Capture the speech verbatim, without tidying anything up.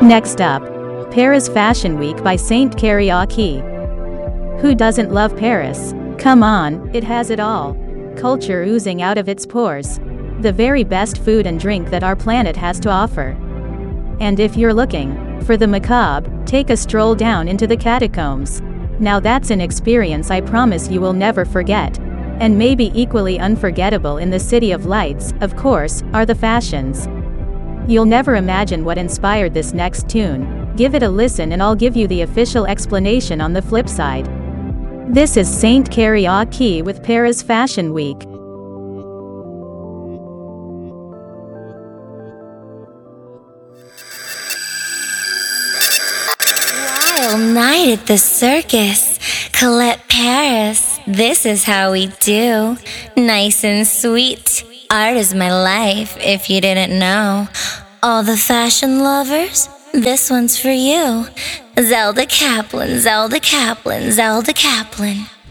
Next up, Paris Fashion Week by Saint Karaoke. Who doesn't love Paris? Come on, it has it all. Culture oozing out of its pores. The very best food and drink that our planet has to offer. And if you're looking for the macabre, take a stroll down into the catacombs. Now that's an experience I promise you will never forget. And maybe equally unforgettable in the City of Lights, of course, are the fashions. You'll never imagine what inspired this next tune. Give it a listen and I'll give you the official explanation on the flip side. This is Saint Karaoke with Paris Fashion Week. Wild night at the circus. Colette Paris, this is how we do. Nice and sweet. Art is my life, if you didn't know. All the fashion lovers, this one's for you. Zelda Kaplan, Zelda Kaplan, Zelda Kaplan.